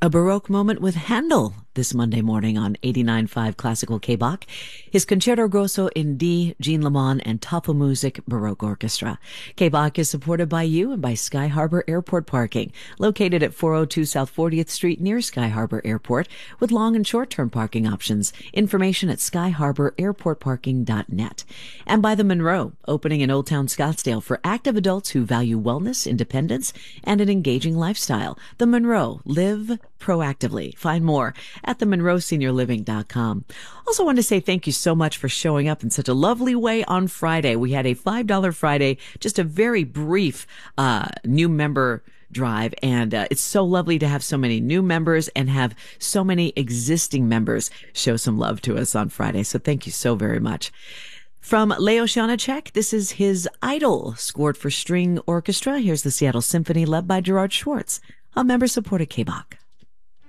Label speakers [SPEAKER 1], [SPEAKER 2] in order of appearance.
[SPEAKER 1] A Baroque moment with Handel this Monday morning on 89.5 Classical K-Bach. His Concerto Grosso in D, Jean Lemon, and Tafelmusik Baroque Orchestra. K-Bach is supported by you and by Sky Harbor Airport Parking, located at 402 South 40th Street near Sky Harbor Airport, with long and short-term parking options. Information at skyharbor.airportparking.net. And by the Monroe, opening in Old Town Scottsdale for active adults who value wellness, independence, and an engaging lifestyle. The Monroe. Live proactively. Find more at themonroeseniorliving.com. Also want to say thank you so much for showing up in such a lovely way on Friday. We had a $5 Friday, just a very brief new member drive, and it's so lovely to have so many new members and have so many existing members show some love to us on Friday. So thank you so very much. From Leo Janacek, this is his Idol, scored for string orchestra. Here's the Seattle Symphony led by Gerard Schwartz, a member-supported K-Bach.